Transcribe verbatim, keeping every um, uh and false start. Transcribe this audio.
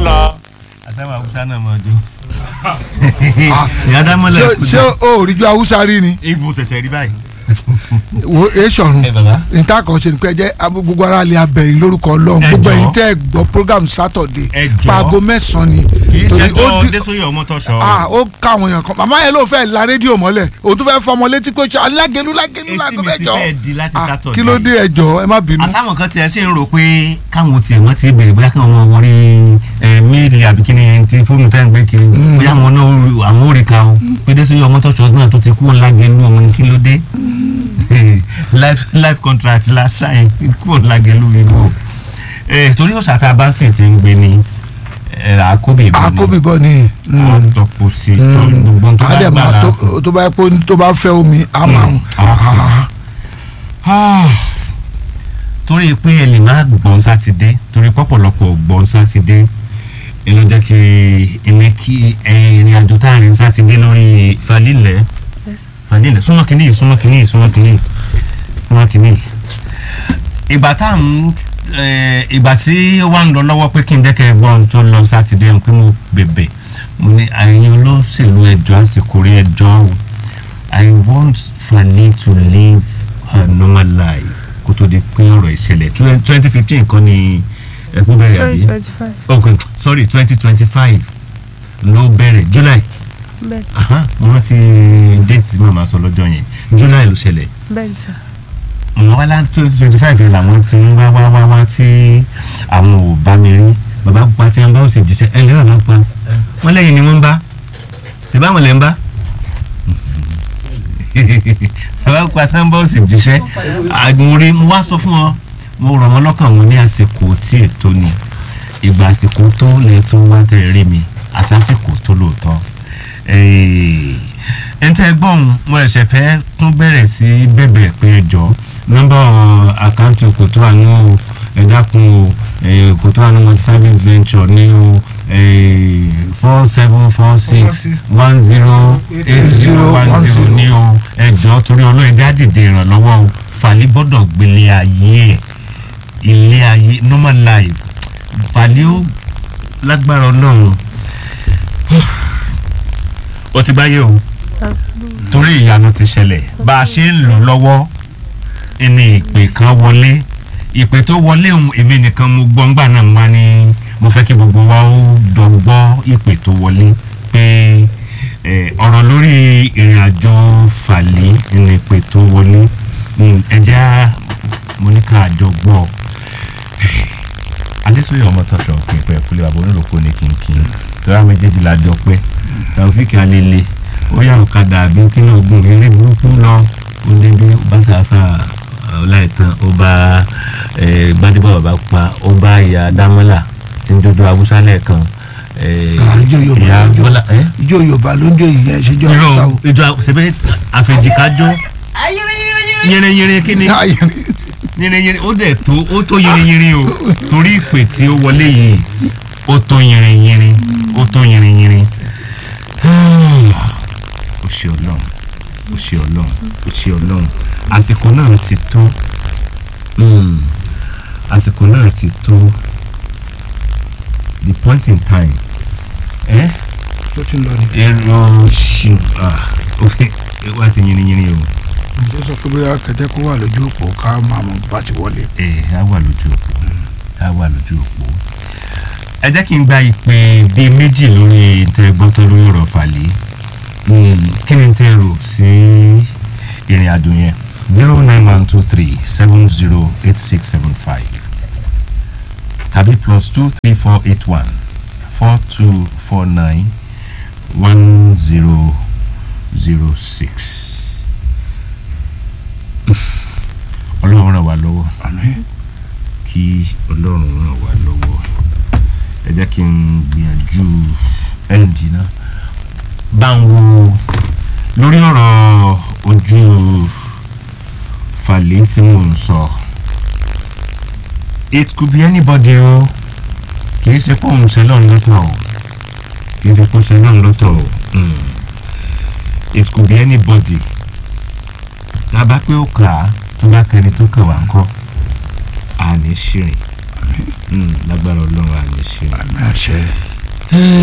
lọ. àtàwọn Haúsá náà mọ̀ ọjọ́. ìyá dámọ́lẹ̀ ṣé o rí ju Haúsá rí ni. ibo ṣẹ̀ṣẹ̀ rí báyìí. wo e sọrun níta kan ṣe ni pé jẹ́ gbogbo ara lè abẹ́yìn lórúkọ Ọlọ́run gbogbo ẹ̀yin tẹ́ gbọ́ program Saturday paago mẹ́sàn-án ni. kì í ṣe tó Désòyè Ọmọ́tọ́ṣọ́. ah ó ká àwọn èèyàn kan màmá yẹn ló fẹ́ la rédíò mọ́lẹ̀ òun tún fẹ́ fọmọ létí pé alágẹlú lágẹlú lágọ mẹ́jọ. èsì mi ti fẹ́ di láti Saturday. kí ló dé ẹjọ́ ẹ má bínú. àsáwọn kan tiẹ̀ ṣe ń rò pé káwọn tiẹ̀ wọ́n ti bèrè bóyá káwọn wọn rí méèlì àbí kí ni ti fóònù tẹ́ ń gbé kiri bóyá àwọn náà àwọn ò rí ka o pé Désòyè Ọmọ́tọ́ṣọ́ náà tó ti kú lágẹlú ọmọ ní kí ló dé. life life contract la sign kúrò lágẹ̀lú mi bò torí ọ̀sà tá a bá sì ti ń gbé ní àkóbìbọ̀ ni àkóbìbọ̀ ni ọ̀tọ̀kù sí gbogbo tó bá gbà láàfin tó bá pé tó bá fẹ́ omi á máa ń. torí pé ẹ lè má gbọ́n sátidé torí pọ̀pọ̀lọpọ̀ gbọ́n sátidé ẹ ló jẹ́ kí ẹni kí ìrìn àjò tá a rìn sátidé lórí falilẹ̀ falilẹ̀ súnmọ́ kìíní súnmọ́ kìíní súnmọ́ kìíní súnmọ́ kìíní ìgbà tá à ń ìgbà tí ó wà ń lọ lọ́wọ́ pé kí n dẹ́kẹ́ gbọ́n tó lọ sátidé pé mo bèbè mo ní àyìn olóṣèlú ẹjọ́ àsìkò rí ẹjọ́ o I want Fani to live her normal life kó tó di pé ọ̀rọ̀ ìṣẹ̀lẹ̀ twenty fifteen kan ni ẹ̀kú bẹ̀rẹ̀ àbí okay sorry twenty twenty five ló bẹ̀rẹ̀ July bẹ́ẹ̀ mo rántí déètì tí màmá sọ lọ́jọ́ yẹn July ló ṣẹlẹ̀ bẹ́ẹ̀ sà mo wá láti twenty twenty five yẹn làwọn ti ń wá wá wá wá tí àwọn ò bá mi rí bàbá pupa tí wọn bá ò sì jíṣẹ́ ẹ lẹ́yìn bàbá pupa wọn lẹ́yìn ni wọ́n ń bá ṣe báwọn lẹ́ ń bá bàbá pupa tí wọn bá ò sì jíṣẹ́ àgbọ̀nrín mo wá sọ fún wọn mo rọ̀ wọ́n lọ́kàn wọn ní àsìkò tí ètò ni ìgbà àsìkò tó lè tó wá tẹ̀ rí mi àsásìkò tó lóòótọ́ ẹ̀ńtẹ́ gbọ́n mo ẹ̀ṣẹ̀ fẹ́ tún bẹ̀rẹ̀ sí bẹ̀bẹ̀ pé ẹjọ́ nọ́mbà àkáǹtì Kòtò Àánú ẹ̀dákun o Kòtò Àánú multi service venture ní o four seven four six one zero eight zero one zero ní o ẹjọ́ torí Ọlọ́run dá dìde ìrànlọ́wọ́ o Fàlí gbọ́dọ̀ gbélé ayé ẹ̀ ilé ayé normal life Fàlí ó lágbára Ọlọ́run ó ti báyé o torí ìyanu ti ṣẹlẹ̀ bá a ṣe ń lò lọ́wọ́ ẹni ìpè kan wọlé ìpè tó wọlé ohun èmi nìkan mo gbọ́ ńgbà náà wá ní mo fẹ́ kí gbogbo wa ó dọ̀gbọ́ ìpè tó wọlé pé ọ̀rọ̀ lórí ìrìn àjò Fàlí ẹni ìpè tó wọlé ẹjẹ́ mo ní ká àjọ gbọ́ Adésòyè Ọmọ́tọ́ṣọ́ pínpín ẹ̀kúlẹ̀ bàbá onílòpọ̀ ní kínkín tó rà méjèèjì lájọ pé Taofik Alele ó yà ọ̀kadà àbí kí ló gùn eré burúkú lọ ó dédé ó bá sàáfà ọláìtàn ó bá Gbádébọ̀ bàbá pa ó bá ìyá Dámọ́là tí ń dodo Haúsá lẹ́ẹ̀kan ìyá Bọ́lá ìjọ Yorùbá ló ń jó ìyẹn ìṣèjọ Haúsá o ìjọ ṣẹbẹ àfẹjìkájọ yẹrẹyẹrẹ kí ni yẹrẹyẹrẹ ó dẹ̀ tó ó tó yẹrẹyẹrẹ o torí ìpè tí ó wọlé yìí ó tó yẹrẹyẹrẹ ó tó yẹrẹyẹrẹ ó ṣe Ọlọ́run ó ṣe Ọlọ́run ó ṣe Ọlọ́run àsìkò náà ti tó àsìkò náà ti tó the point in time ẹ tó ti lọ ni èrò ṣì wá ti yìnrìnyìnrìn o. ó sọ pé bóyá kẹtẹ kó wà lójú òpó ká máa mọ bá ti wọlé. ẹ á wà lójú òpó á wà lójú òpó ẹ jẹ́ kí n gba ìpè bíi méjì lórí ìtẹ́gbọ́n tó lórí ọ̀rọ̀ Fàlí kí ni tẹ́ rò sí ìrìn àjò yẹn zero nine one two three seven zero eight six seven five tàbí plus two three four eight one four two four nine one zero zero six. Ọlọ́run ràn wá lọ́wọ́ kí Ọlọ́run ràn wá lọ́wọ́ ẹ jẹ́ kí n gbìyànjú L D náà bá ń wo lórí ọ̀rọ̀ ojú Fàlí tí mò ń sọ it could be anybody o kì í ṣe pé òun ṣe lọ́run lọ́tọ̀ o kì í ṣe pé òun ṣe lọ́run lọ́tọ̀ o it could be anybody tá a bá pé ó kà á tó bá kẹni tó kàn wá ń kọ́ à ní ṣìrìn àmín lágbára Ọlọ́run àmì ṣe. àmín àṣẹ.